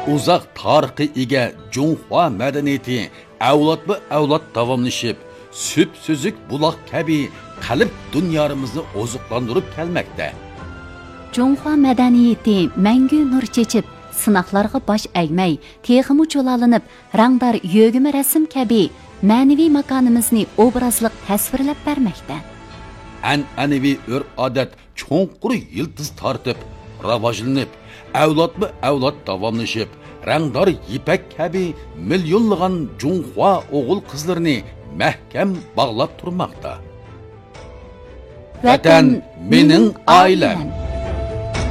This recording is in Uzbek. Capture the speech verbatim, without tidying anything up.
uzoq tarixi ega Junhua madaniyati avlodma-avlod davomlashib, süp-süzük buloq kabi qalb dunyomizni oziqlantirib kelmoqda. Junhua madaniyati mangu nur chechib, sinoqlarga bosh egmay, texmi cho'lalinib, rangdor yo'g'imi rasm kabi ma'naviy makonimizni obrazliq tasvirlab bermoqda. An'anaviy urf-odat cho'nqur yildiz tortib, rivojlanib, avlodma-avlod davomlashib, rangdor ipak kabi millionlagan Junhua o'g'il qizlarini mahkam bog'lab turmoqda. Vatan mening oilam.